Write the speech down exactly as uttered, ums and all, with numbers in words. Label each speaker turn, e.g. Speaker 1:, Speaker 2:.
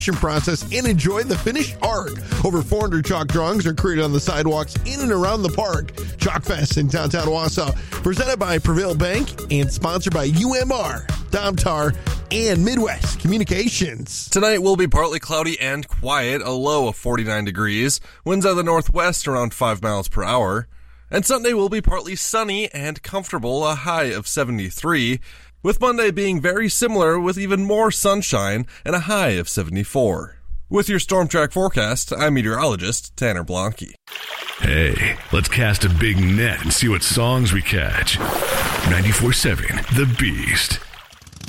Speaker 1: process and enjoy the finished arc. Over four hundred chalk drawings are created on the sidewalks in and around the park. Chalk Fest in downtown Wausau, presented by Prevail Bank and sponsored by U M R, Domtar, and Midwest Communications.
Speaker 2: Tonight will be partly cloudy and quiet, a low of forty-nine degrees, winds out of the northwest around five miles per hour. And Sunday will be partly sunny and comfortable, a high of seventy-three, with Monday being very similar with even more sunshine and a high of seventy-four. With your Storm Track forecast, I'm meteorologist Tanner Blanke.
Speaker 3: Hey, let's cast a big net and see what songs we catch. ninety-four point seven The Beast.